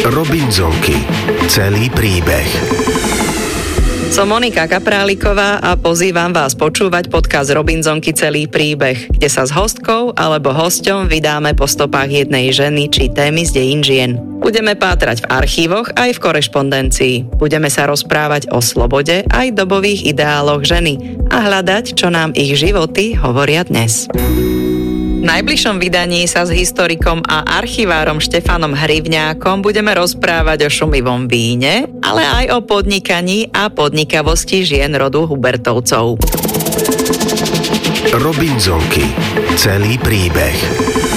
Robinzonky. Celý príbeh. Som Monika Kapráliková a pozývam vás počúvať podcast Robinzonky Celý príbeh, kde sa s hostkou alebo hosťom vydáme po stopách jednej ženy či témy z dejín žien. Budeme pátrať v archívoch aj v korešpondencii. Budeme sa rozprávať o slobode aj dobových ideáloch ženy a hľadať, čo nám ich životy hovoria dnes. V najbližšom vydaní sa s historikom a archivárom Štefanom Hrivňákom budeme rozprávať o šumivom víne, ale aj o podnikaní a podnikavosti žien rodu Hubertovcov. Robinzonky. Celý príbeh.